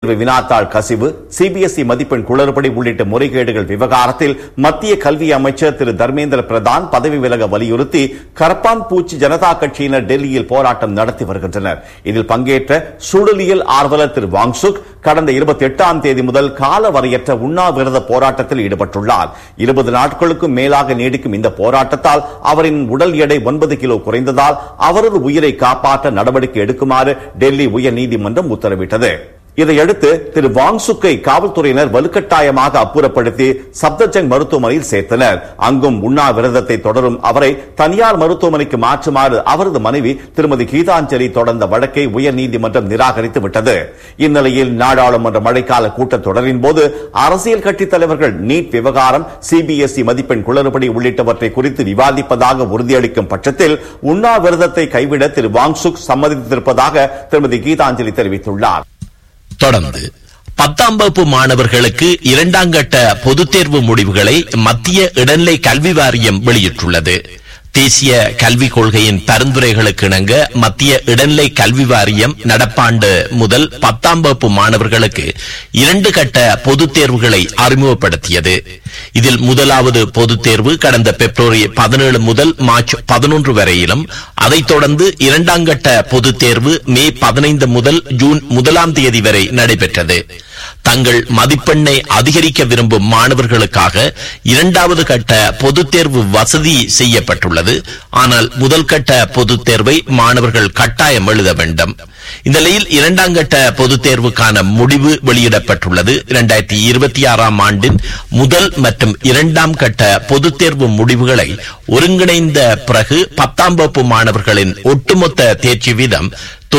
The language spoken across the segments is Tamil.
தேர்வு வினாத்தாள் கசிவு, சிபிஎஸ்இ மதிப்பெண் குளறுபடி உள்ளிட்ட முறைகேடுகள் விவகாரத்தில் மத்திய கல்வி அமைச்சர் திரு தர்மேந்திர பிரதான் பதவி விலக வலியுறுத்தி கரப்பான் பூச்சி ஜனதா கட்சியினர் டெல்லியில் போராட்டம் நடத்தி வருகின்றனர். இதில் பங்கேற்ற சூழலியல் ஆர்வலர் திரு வாங்சுக் கடந்த 28ஆம் தேதி முதல் காலவரையற்ற உண்ணாவிரத போராட்டத்தில் ஈடுபட்டுள்ளார். 20 நாட்களுக்கும் மேலாக நீடிக்கும் இந்த போராட்டத்தால் அவரின் உடல் எடை 9 கிலோ குறைந்ததால் அவரது உயிரை காப்பாற்ற நடவடிக்கை எடுக்குமாறு டெல்லி உயர் நீதிமன்றம் உத்தரவிட்டது. இதையடுத்து திரு வாங்சுக்கை காவல்துறையினர் வலுக்கட்டாயமாக அப்புறப்படுத்தி சப்தர்ஜங் மருத்துவமனையில் சேர்த்தனர். அங்கும் உண்ணாவிரதத்தை தொடரும் அவரை தனியார் மருத்துவமனைக்கு மாற்றுமாறு அவரது மனைவி திருமதி கீதாஞ்சலி தொடர்ந்த வழக்கை உயர்நீதிமன்றம் நிராகரித்து விட்டது. இந்நிலையில் நாடாளுமன்ற மழைக்கால கூட்டத்தொடரின் போது அரசியல் கட்சித் தலைவர்கள் நீட் விவகாரம், சிபிஎஸ்இ மதிப்பெண் குளறுபடி உள்ளிட்டவற்றை குறித்து விவாதிப்பதாக உறுதியளிக்கும் பட்சத்தில் உண்ணாவிரதத்தை கைவிட திரு வாங்சுக் சம்மதித்திருப்பதாக திருமதி கீதாஞ்சலி தெரிவித்துள்ளார். தொடர்ந்து 10ஆம் வகுப்பு மாணவர்களுக்கு 2ஆம் கட்ட பொதுத் தேர்வு முடிவுகளை மத்திய இடைநிலை கல்வி வாரியம் வெளியிட்டுள்ளது. தேசிய கல்விக் கொள்கையின் பரிந்துரைகளுக்கு இணங்க மத்திய இடைநிலை கல்வி வாரியம் நடப்பாண்டு முதல் 10ஆம் வகுப்பு மாணவர்களுக்கு 2 கட்ட பொதுத் தேர்வுகளை அறிமுகப்படுத்தியது. இதில் முதலாவது பொதுத் தேர்வு கடந்த பிப்ரவரி 17 முதல் மார்ச் 11 வரையிலும், அதைத் தொடர்ந்து 2ஆம் கட்ட பொதுத் தேர்வு மே 15 முதல் ஜூன் 1ஆம் தேதி வரை நடைபெற்றது. தங்கள் மதிப்பெண்ணை அதிகரிக்க விரும்பும் மாணவர்களுக்காக 2வது கட்ட பொதுத் தேர்வு வசதி செய்யப்பட்டுள்ளது. ஆனால் முதல் கட்ட பொதுத் தேர்வை மாணவர்கள் கட்டாயம் எழுத வேண்டும். இந்த நிலையில் 2ஆம் கட்ட பொதுத் தேர்வுக்கான முடிவு வெளியிடப்பட்டுள்ளது. 2026ஆம் ஆண்டின் முதல் மற்றும் 2ஆம் கட்ட பொதுத் தேர்வு முடிவுகளை ஒருங்கிணைந்த பிறகு 10ஆம் வகுப்பு மாணவர்களின் ஒட்டுமொத்த தேர்ச்சி வீதம்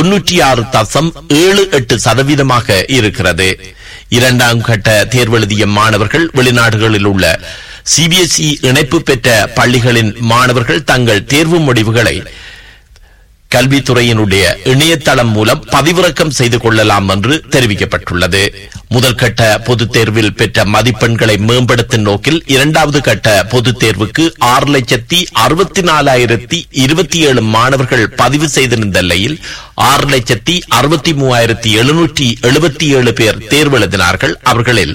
96.78% இருக்கிறது. 2ஆம் கட்ட தேர்வெழுதிய மாணவர்கள் வெளிநாடுகளில் உள்ள சிபிஎஸ்இ இணைப்பு பெற்ற பள்ளிகளின் மாணவர்கள் தங்கள் தேர்வு முடிவுகளை கல்வித்துறையினுடைய இணையதளம் மூலம் பதிவிறக்கம் செய்து கொள்ளலாம் என்று தெரிவிக்கப்பட்டுள்ளது. முதல் கட்ட பொதுத் தேர்வில் பெற்ற மதிப்பெண்களை மேம்படுத்தும் நோக்கில் 2வது கட்ட பொதுத் தேர்வுக்கு 6,64,027 மாணவர்கள் பதிவு செய்திருந்த நிலையில் 6,63,777 பேர் தேர்வு எழுதினார்கள். அவர்களில்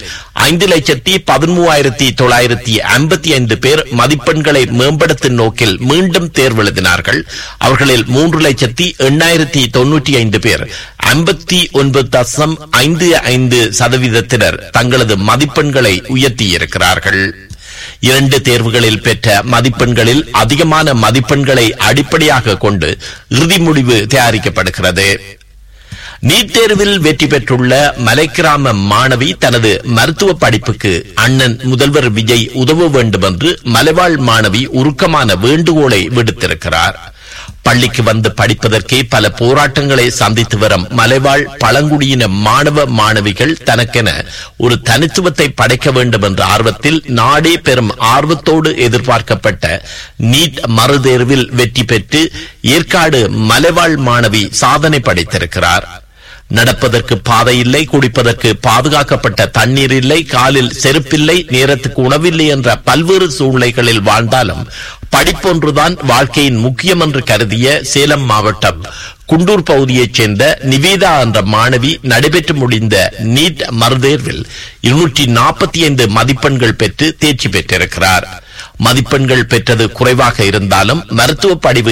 5,13,955 பேர் மதிப்பெண்களை மேம்படுத்தும் நோக்கில் மீண்டும் தேர்வு எழுதினார்கள். அவர்களில் 3,08,095 பேர் 59.55% தங்களது மதிப்பெண்களை உயர்த்தியிருக்கிறார்கள். 2 தேர்வுகளில் பெற்ற மதிப்பெண்களில் அதிகமான மதிப்பெண்களை அடிப்படையாக கொண்டு இறுதி முடிவு தயாரிக்கப்படுகிறது. நீட் தேர்வில் வெற்றி பெற்றுள்ள மலைக்கிராம மாணவி தனது மருத்துவ படிப்புக்கு அண்ணன் முதல்வர் விஜய் உதவ வேண்டும் என்று மலைவாழ் மாணவி உருக்கமான வேண்டுகோளை விடுத்திருக்கிறார். பள்ளிக்கு வந்து படிப்பதற்கே பல போராட்டங்களை சந்தித்து வரும் மலைவாழ் பழங்குடியின மாணவ மாணவிகள் தனக்கென ஒரு தனித்துவத்தை படைக்க வேண்டும் என்ற ஆர்வத்தில் நாடே பெரும் ஆர்வத்தோடு எதிர்பார்க்கப்பட்ட நீட் மறுதேர்வில் வெற்றி பெற்று ஏற்காடு மலைவாழ் மாணவி சாதனை படைத்திருக்கிறார். நடப்பதற்கு பாதை இல்லை, குடிப்பதற்கு பாதுகாக்கப்பட்ட தண்ணீர் இல்லை, காலில் செருப்பில்லை, நேரத்துக்கு உணவில்லை என்ற பல்வேறு சூழ்நிலைகளில் வாழ்ந்தாலும் படிப்பொன்றுதான் வாழ்க்கையின் முக்கியம் என்று கருதிய சேலம் மாவட்டம் குண்டூர் பகுதியைச் சேர்ந்த நிவேதா என்ற மாணவி நடைபெற்று முடிந்த நீட் மறுதேர்வில் 245 மதிப்பெண்கள் பெற்று தேர்ச்சி பெற்றிருக்கிறார். மதிப்பெண்கள் பெற்றது குறைவாக இருந்தாலும் மருத்துவ படிப்பு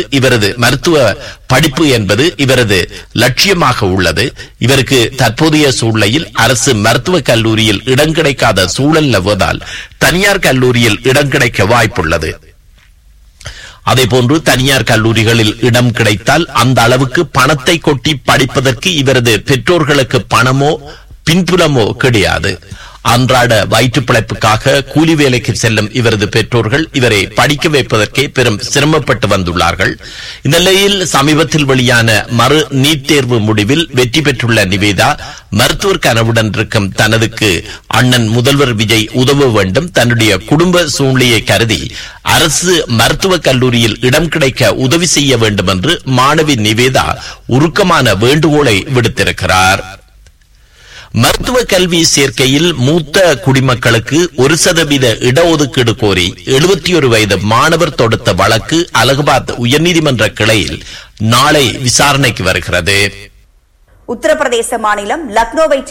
என்பது இவரது லட்சியமாக உள்ளது. இவருக்கு தற்போதைய சூழ்நிலையில் அரசு மருத்துவக் கல்லூரியில் இடம் கிடைக்காத சூழல் நிலவுவதால் தனியார் கல்லூரியில் இடம் கிடைக்க வாய்ப்புள்ளது. அதேபோன்று தனியார் கல்லூரிகளில் இடம் கிடைத்தால் அந்த அளவுக்கு பணத்தை கொட்டி படிப்பதற்கு இவரது பெற்றோர்களுக்கு பணமோ பின்புலமோ கிடையாது. அன்றாட வயிற்று பிழைப்புக்காக கூலி வேலைக்கு செல்லும் இவரது பெற்றோர்கள் இவரை படிக்க வைப்பதற்கே பெரும் சிரமப்பட்டு வந்துள்ளார்கள். இந்த நிலையில் சமீபத்தில் வெளியான மறு நீட் தேர்வு முடிவில் வெற்றி பெற்றுள்ள நிவேதா மருத்துவர் கனவுடன் இருக்கும் தனதுக்கு அண்ணன் முதல்வர் விஜய் உதவ வேண்டும், தன்னுடைய குடும்ப சூழ்நிலையை கருதி அரசு மருத்துவக் கல்லூரியில் இடம் கிடைக்க உதவி செய்ய வேண்டும் என்று மாணவி நிவேதா உருக்கமான வேண்டுகோளை விடுத்திருக்கிறார். மருத்துவ கல்வி சேர்க்கையில் மூத்த குடிமக்களுக்கு 1% இடஒதுக்கீடு கோரி 71 வயது மாணவர் தொடுத்த வழக்கு அலகாபாத் உயர்நீதிமன்ற கிளையில் நாளை விசாரணைக்கு வருகிறது. உத்தரப்பிரதேச மாநிலம் லக்னோவை